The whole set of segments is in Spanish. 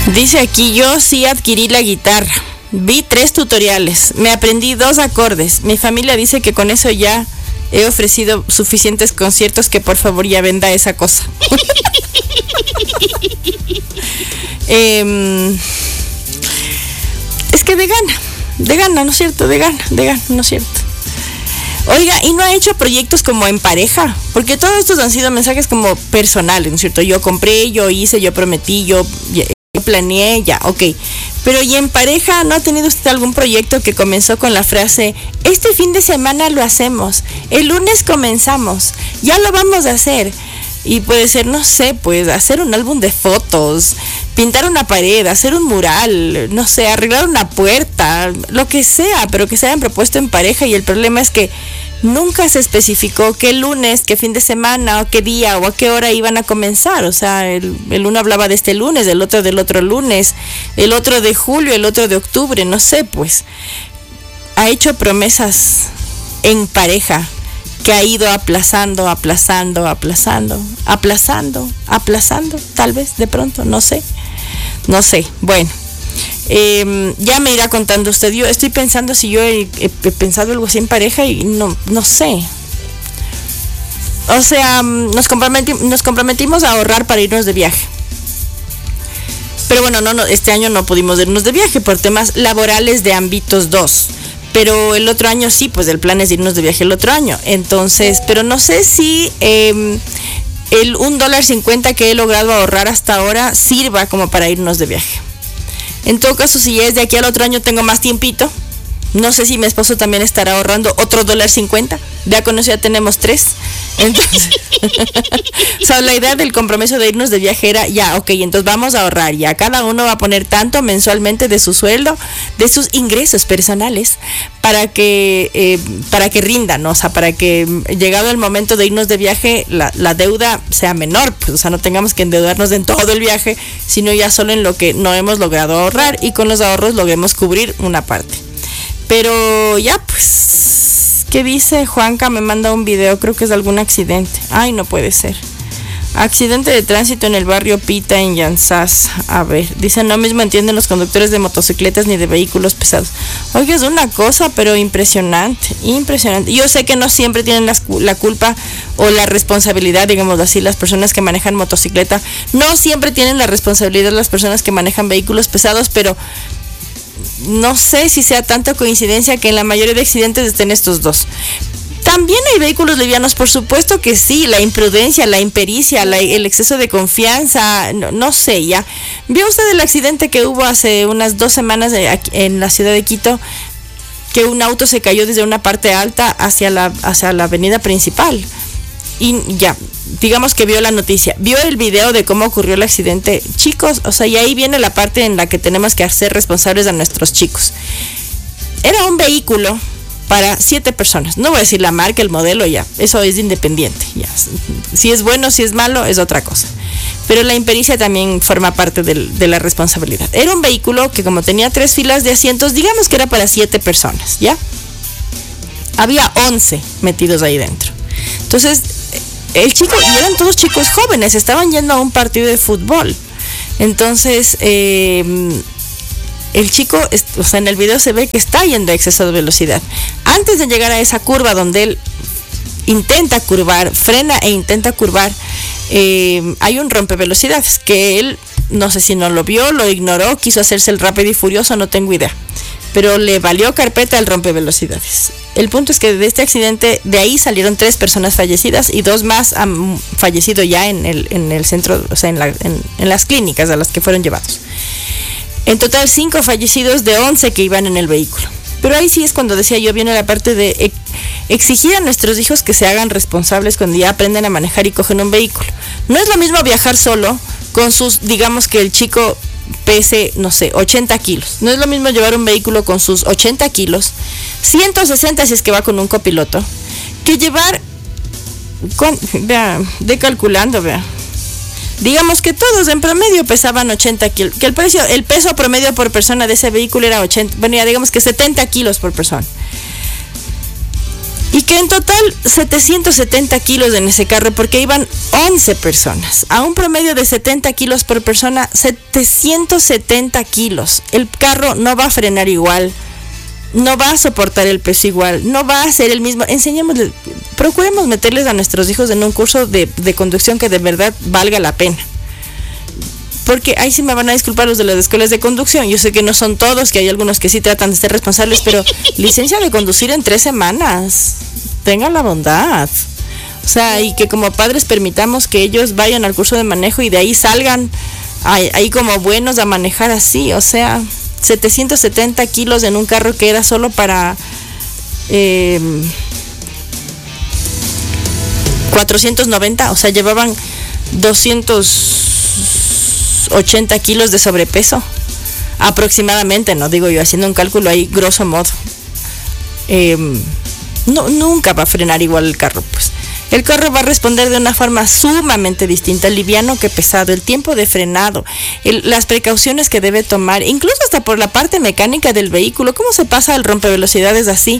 Dice aquí, yo sí adquirí la guitarra. Vi 3 tutoriales. Me aprendí 2 acordes. Mi familia dice que con eso ya he ofrecido suficientes conciertos que por favor ya venda esa cosa. Es que de gana, ¿no es cierto? De gana, ¿no es cierto? Oiga, ¿y no ha hecho proyectos como en pareja? Porque todos estos han sido mensajes como personales, ¿no es cierto? Yo compré, yo hice, yo prometí, yo planeé, ya, ok. Pero ¿y en pareja no ha tenido usted algún proyecto que comenzó con la frase, este fin de semana lo hacemos, el lunes comenzamos, ya lo vamos a hacer? Y puede ser, no sé, pues hacer un álbum de fotos, pintar una pared, hacer un mural, no sé, arreglar una puerta, lo que sea, pero que se hayan propuesto en pareja. Y el problema es que nunca se especificó qué lunes, qué fin de semana, o qué día, o a qué hora iban a comenzar. O sea, el uno hablaba de este lunes, el otro del otro lunes, el otro de julio, el otro de octubre, no sé, pues. Ha hecho promesas en pareja que ha ido aplazando, tal vez, de pronto, no sé. Bueno, ya me irá contando usted. Yo estoy pensando si yo he pensado algo así en pareja y no sé. O sea, nos comprometimos a ahorrar para irnos de viaje. Pero bueno, no, este año no pudimos irnos de viaje por temas laborales de ámbitos 2. Pero el otro año sí, pues el plan es irnos de viaje el otro año. Entonces, pero no sé si el $1.50 que he logrado ahorrar hasta ahora sirva como para irnos de viaje. En todo caso, si es de aquí al otro año tengo más tiempito, no sé si mi esposo también estará ahorrando otro $1.50. Ya con eso ya tenemos 3. Entonces, o sea, la idea del compromiso de irnos de viaje era, ya, ok, entonces vamos a ahorrar, ya cada uno va a poner tanto mensualmente de su sueldo, de sus ingresos personales, para que rindan, ¿no? O sea, para que llegado el momento de irnos de viaje, la deuda sea menor, pues, o sea, no tengamos que endeudarnos en todo el viaje, sino ya solo en lo que no hemos logrado ahorrar, y con los ahorros logremos cubrir una parte. Pero ya, pues, ¿qué dice? Juanca me manda un video, creo que es de algún accidente. Ay, no puede ser. Accidente de tránsito en el barrio Pita, en Yansás. A ver, dice, no mismo entienden los conductores de motocicletas ni de vehículos pesados. Oye, es una cosa, pero impresionante. Yo sé que no siempre tienen la culpa o la responsabilidad, digamos así, las personas que manejan motocicleta. No siempre tienen la responsabilidad las personas que manejan vehículos pesados, pero no sé si sea tanta coincidencia que en la mayoría de accidentes estén estos dos. También hay vehículos livianos, por supuesto que sí, la imprudencia, la impericia, el exceso de confianza, no sé, ya. ¿Vio usted el accidente que hubo hace unas 2 semanas en la ciudad de Quito? Que un auto se cayó desde una parte alta hacia la avenida principal. Y ya, digamos que vio la noticia, vio el video de cómo ocurrió el accidente. Chicos, o sea, y ahí viene la parte en la que tenemos que hacer responsables a nuestros chicos. Era un vehículo para 7 personas. No voy a decir la marca, el modelo, ya. Eso es independiente, ya. Si es bueno, si es malo, es otra cosa. Pero la impericia también forma parte de la responsabilidad. Era un vehículo que, como tenía 3 filas de asientos, digamos que era para 7 personas, ¿ya? Había 11 metidos ahí dentro. Entonces, el chico, y eran todos chicos jóvenes, estaban yendo a un partido de fútbol. Entonces, el chico, o sea, en el video se ve que está yendo a exceso de velocidad. Antes de llegar a esa curva donde él intenta curvar, frena e intenta curvar, hay un rompevelocidades que él, no sé si no lo vio, lo ignoró, quiso hacerse el rápido y furioso, no tengo idea. Pero le valió carpeta el rompevelocidades. El punto es que de este accidente, de ahí salieron 3 personas fallecidas y 2 más han fallecido ya en el centro, o sea, en las clínicas a las que fueron llevados. En total 5 fallecidos de 11 que iban en el vehículo. Pero ahí sí es cuando decía yo, viene la parte de exigir a nuestros hijos que se hagan responsables cuando ya aprenden a manejar y cogen un vehículo. No es lo mismo viajar solo con sus, digamos que el chico pese, no sé, 80 kilos. No es lo mismo llevar un vehículo con sus 80 kilos, 160 si es que va con un copiloto, que llevar, calculando, digamos que todos en promedio pesaban 80 kilos, que el peso promedio por persona de ese vehículo era 80, bueno, ya digamos que 70 kilos por persona. Y que en total 770 kilos en ese carro, porque iban 11 personas. A un promedio de 70 kilos por persona, 770 kilos. El carro no va a frenar igual, no va a soportar el peso igual, no va a ser el mismo. Enseñémosles, procuremos meterles a nuestros hijos en un curso de conducción que de verdad valga la pena. Porque ahí sí me van a disculpar los de las escuelas de conducción. Yo sé que no son todos, que hay algunos que sí tratan de ser responsables, pero licencia de conducir en 3 semanas. Tengan la bondad. O sea, y que como padres permitamos que ellos vayan al curso de manejo y de ahí salgan ahí como buenos a manejar así. O sea, 770 kilos en un carro que era solo para 490. O sea, llevaban 280 kilos de sobrepeso aproximadamente, no digo yo, haciendo un cálculo ahí grosso modo. Nunca va a frenar igual el carro, pues. El carro va a responder de una forma sumamente distinta, liviano que pesado, el tiempo de frenado, las precauciones que debe tomar, incluso hasta por la parte mecánica del vehículo, cómo se pasa al rompevelocidades así,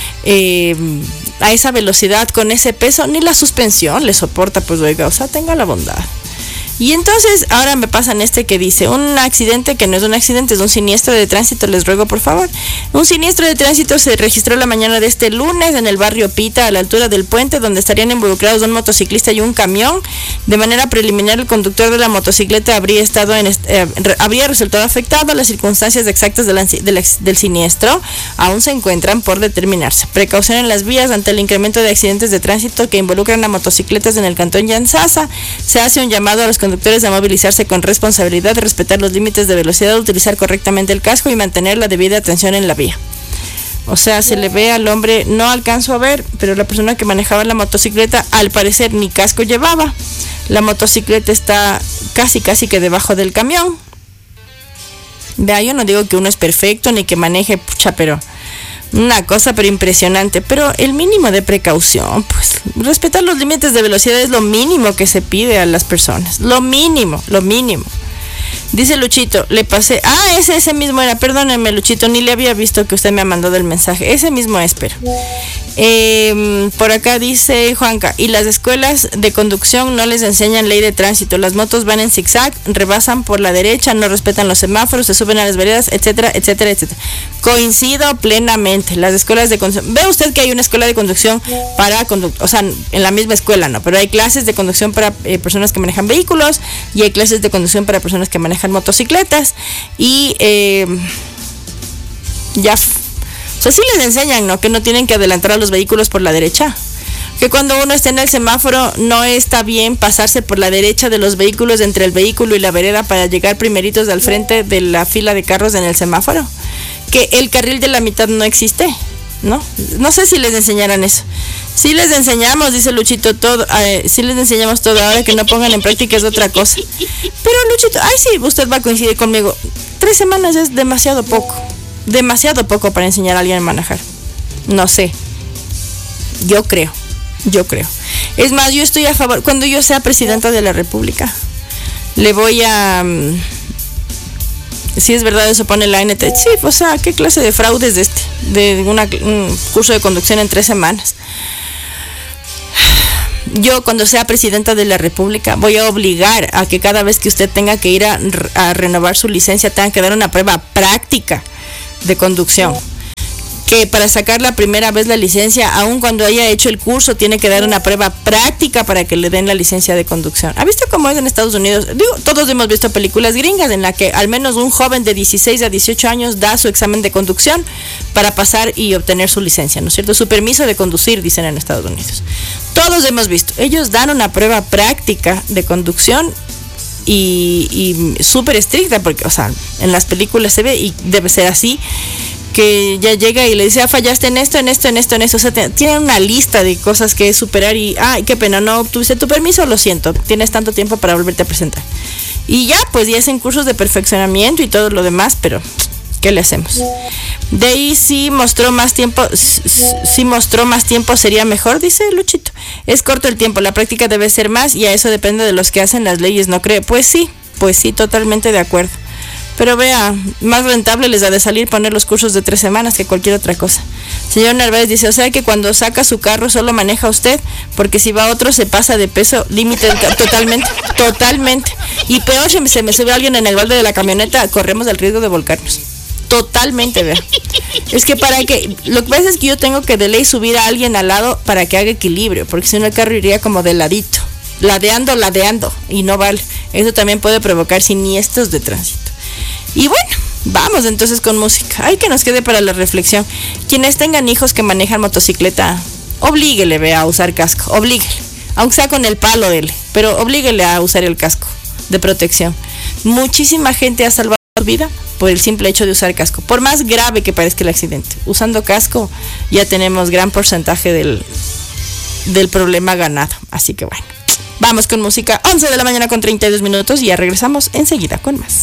a esa velocidad con ese peso, ni la suspensión le soporta, pues oiga, o sea, tenga la bondad. Y entonces ahora me pasan que dice, un accidente que no es un accidente, es un siniestro de tránsito, les ruego por favor. Un siniestro de tránsito se registró la mañana de este lunes en el barrio Pita, a la altura del puente, donde estarían involucrados un motociclista y un camión. De manera preliminar, el conductor de la motocicleta habría resultado afectado. Las circunstancias exactas del siniestro aún se encuentran por determinarse. Precaución en las vías ante el incremento de accidentes de tránsito que involucran a motocicletas en el cantón Yanzasa. Se hace un llamado a los conductores a movilizarse con responsabilidad, respetar los límites de velocidad, utilizar correctamente el casco y mantener la debida atención en la vía. O sea, se le ve al hombre, no alcanzo a ver, pero la persona que manejaba la motocicleta al parecer ni casco llevaba. La motocicleta está casi que debajo del camión. Vea, yo no digo que uno es perfecto ni que maneje, pucha, pero una cosa pero impresionante, pero el mínimo de precaución, pues respetar los límites de velocidad es lo mínimo que se pide a las personas, lo mínimo. Dice Luchito, le pasé, ese mismo era, perdónenme Luchito, ni le había visto que usted me ha mandado el mensaje, ese mismo es, pero por acá dice Juanca, y las escuelas de conducción no les enseñan ley de tránsito, las motos van en zigzag, rebasan por la derecha, no respetan los semáforos, se suben a las veredas, etcétera. Coincido plenamente, las escuelas de conducción, ve usted que hay una escuela de conducción para o sea, en la misma escuela no, pero hay clases de conducción para personas que manejan vehículos y hay clases de conducción para personas que manejan motocicletas y o sea, sí les enseñan, ¿no? Que no tienen que adelantar a los vehículos por la derecha. Que cuando uno está en el semáforo no está bien pasarse por la derecha de los vehículos entre el vehículo y la vereda para llegar primeritos al frente de la fila de carros en el semáforo. Que el carril de la mitad no existe, ¿no? No sé si les enseñaran eso. Sí les enseñamos, dice Luchito, todo. Sí les enseñamos todo. Ahora que no pongan en práctica es otra cosa. Pero Luchito, sí, usted va a coincidir conmigo. 3 semanas es demasiado poco. Demasiado poco para enseñar a alguien a manejar. No sé. Yo creo. Es más, yo estoy a favor. Cuando yo sea presidenta de la República, le voy a... si es verdad eso pone la ANT. Sí, o sea, ¿qué clase de fraude es de un curso de conducción en 3 semanas? Yo cuando sea presidenta de la República voy a obligar a que cada vez que usted tenga que ir a renovar su licencia tenga que dar una prueba práctica de conducción. Que para sacar la primera vez la licencia, aun cuando haya hecho el curso, tiene que dar una prueba práctica para que le den la licencia de conducción. ¿Ha visto cómo es en Estados Unidos? Todos hemos visto películas gringas en la que al menos un joven de 16 a 18 años da su examen de conducción para pasar y obtener su licencia, ¿no es cierto? Su permiso de conducir, dicen en Estados Unidos. Todos hemos visto. Ellos dan una prueba práctica de conducción y súper estricta, porque, o sea, en las películas se ve y debe ser así, que ya llega y le dice, fallaste en esto. O sea, tiene una lista de cosas que superar y, qué pena, no obtuviste tu permiso, lo siento, tienes tanto tiempo para volverte a presentar. Y ya, pues ya hacen cursos de perfeccionamiento y todo lo demás, pero ¿qué le hacemos? De ahí si mostró más tiempo sería mejor, dice Luchito. Es corto el tiempo, la práctica debe ser más y a eso depende de los que hacen las leyes, ¿no cree? Pues sí, totalmente de acuerdo. Pero vea, más rentable les ha de salir poner los cursos de 3 semanas que cualquier otra cosa. Señor Narváez dice, o sea que cuando saca su carro solo maneja usted, porque si va otro se pasa de peso límite totalmente, totalmente. Y peor, si se me sube alguien en el balde de la camioneta, corremos el riesgo de volcarnos. Totalmente, vea. Es que lo que pasa es que yo tengo que de ley subir a alguien al lado para que haga equilibrio, porque si no el carro iría como de ladito, ladeando, y no vale. Eso también puede provocar siniestros de tránsito. Y bueno, vamos entonces con música. Ay, que nos quede para la reflexión. Quienes tengan hijos que manejan motocicleta, oblíguele, vea, a usar casco, oblíguele. Aunque sea con el palo, dele, pero oblíguele a usar el casco de protección. Muchísima gente ha salvado vida por el simple hecho de usar casco. Por más grave que parezca el accidente, usando casco ya tenemos gran porcentaje del problema ganado. Así que bueno, vamos con música. 11 de la mañana con 32 minutos y ya regresamos enseguida con más.